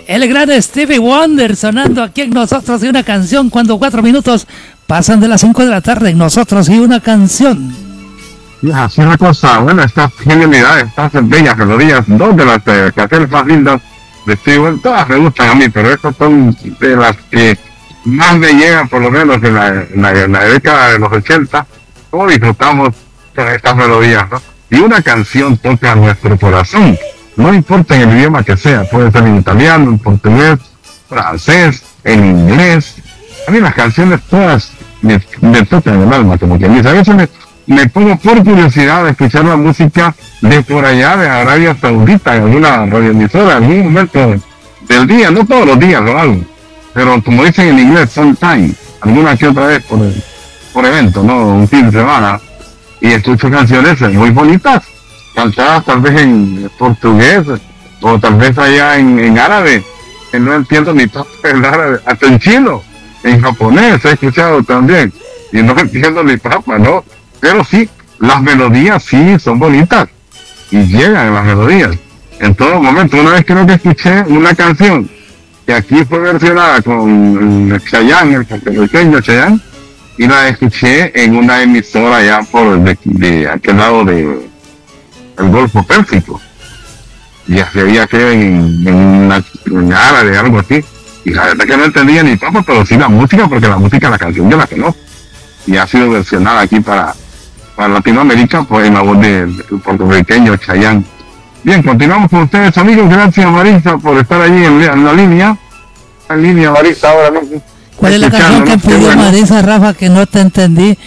El gran Stevie Wonder sonando aquí en Nosotros y una canción cuando 4 minutos pasan de las 5 de la tarde en Nosotros y una canción. Y así una cosa, bueno, estas genialidades, estas bellas melodías, dos de las canciones más lindas de Stevie Wonder, todas me gustan a mí, pero estas son de las que más me llegan, por lo menos en la década de los 80, cómo disfrutamos con estas melodías, ¿no? Y una canción toca nuestro corazón. No importa en el idioma que sea, puede ser en italiano, en portugués, francés, en inglés. A mí las canciones todas me tocan el alma, como que dice. A veces me pongo por curiosidad de escuchar la música de por allá, de Arabia Saudita, en alguna radioemisora, en algún momento del día, no todos los días lo hago, pero como dicen en inglés, sometime, alguna que otra vez por evento, ¿no? Un fin de semana, y escucho canciones muy bonitas, cantadas tal vez en portugués o tal vez allá en árabe, que no entiendo ni todo el árabe, hasta en chino, en japonés he escuchado también, y no entiendo ni papa, ¿no? Pero sí, las melodías sí son bonitas, y llegan las melodías en todo momento. Una vez creo que escuché una canción que aquí fue versionada con Chayanne, el puertorriqueño Chayanne, y la escuché en una emisora allá por de aquel lado de el Golfo Pérsico, y así había que en árabe, algo así, y la verdad que no entendía ni papa, pero sí la música, porque la canción yo la conozco, y ha sido versionada aquí para Latinoamérica, pues en la voz del puertorriqueño Chayanne. Bien, continuamos con ustedes, amigos. Gracias, Marisa, por estar allí en la línea. En línea, Marisa, ahora mismo. ¿Cuál es la canción que pidió Marisa, Rafa, que no te entendí?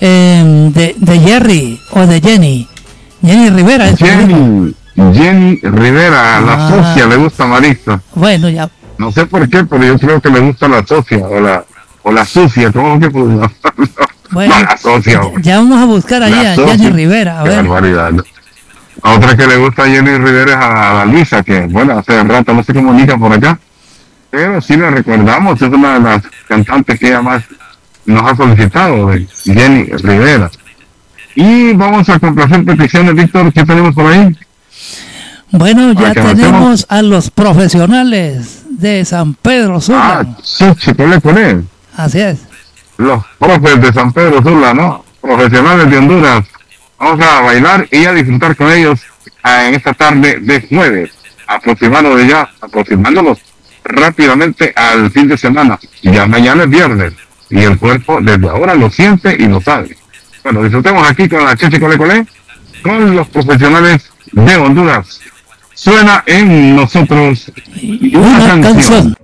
De Jerry o de Jenny. Jenny Rivera. Jenny Rivera, la socia, le gusta a Marisa. Bueno, ya. No sé por qué, pero yo creo que le gusta la socia o la sucia, ¿cómo que pues? Bueno, no, la socia. Ya vamos a buscar allí a Jenny Rivera. A ver. Barbaridad. A otra que le gusta a Jenny Rivera es a la Luisa, que bueno, hace rato no se comunica por acá, pero sí la recordamos, es una de las cantantes que ella más nos ha solicitado, Jenny Rivera. Y vamos a complacer peticiones, Víctor, ¿qué tenemos por ahí? Bueno, ya tenemos a los profesionales de San Pedro Sula. Con él. Así es. Los profes de San Pedro Sula, ¿no? Profesionales de Honduras. Vamos a bailar y a disfrutar con ellos en esta tarde de jueves, aproximándonos rápidamente al fin de semana. Ya mañana es viernes y el cuerpo desde ahora lo siente y lo sabe. Bueno, disfrutemos aquí con la Cheche Cole con los profesionales de Honduras. Suena en Nosotros una canción.